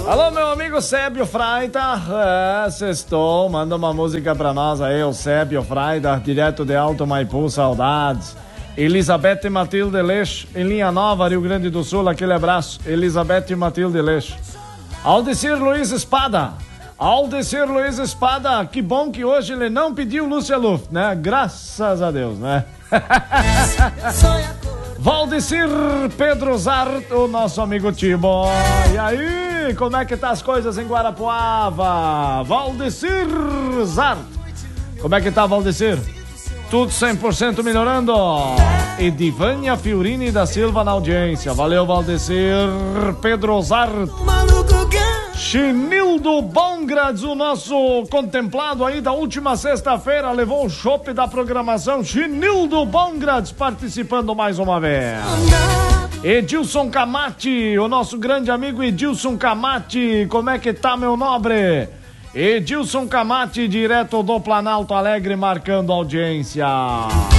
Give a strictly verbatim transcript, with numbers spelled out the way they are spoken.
Alô, meu amigo Sébio Freitag, é, sextou, manda uma música pra nós aí, o Sébio Freitag, direto de Alto Maipu, saudades. Elizabeth Matilde Leix, em Linha Nova, Rio Grande do Sul, aquele abraço, Elizabeth Matilde Leix. Aldecir Luiz Espada, Aldecir Luiz Espada, que bom que hoje ele não pediu Lúcia Luft, né? Graças a Deus, né? Valdecir Pedro Zart, o nosso amigo Tibo. E aí, como é que tá as coisas em Guarapuava? Valdecir Zart. Como é que tá, Valdecir? Tudo cem por cento melhorando. Edivânia Fiorini da Silva na audiência. Valeu, Valdecir Pedro Zart. Chinildo Bongrads, o nosso contemplado aí da última sexta-feira, levou o chopp da programação. Chinildo Bongrads participando mais uma vez. Edilson Camati, o nosso grande amigo Edilson Camati, como é que tá, meu nobre? Edilson Camati, direto do Planalto Alegre, marcando audiência.